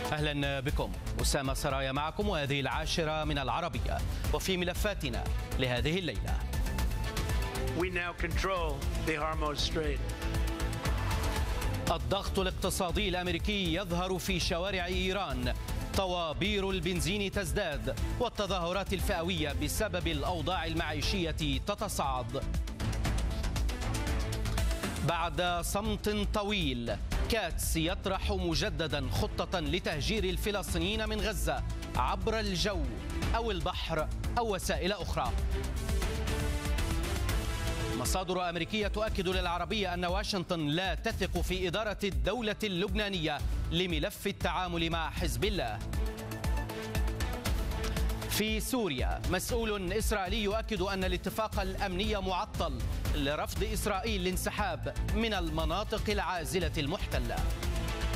أهلا بكم. أسامة سرايا معكم، وهذه العاشرة من العربية. وفي ملفاتنا لهذه الليلة: We now control the Hormuz Strait. الضغط الاقتصادي الأمريكي يظهر في شوارع إيران، طوابير البنزين تزداد، والتظاهرات الفئوية بسبب الأوضاع المعيشية تتصاعد. بعد صمت طويل، كاتس يطرح مجددا خطة لتهجير الفلسطينيين من غزة عبر الجو أو البحر أو وسائل أخرى. مصادر أمريكية تؤكد للعربية أن واشنطن لا تثق في إدارة الدولة اللبنانية لملف التعامل مع حزب الله. في سوريا، مسؤول إسرائيلي يؤكد أن الاتفاق الأمني معطل لرفض إسرائيل الانسحاب من المناطق العازلة المحتلة.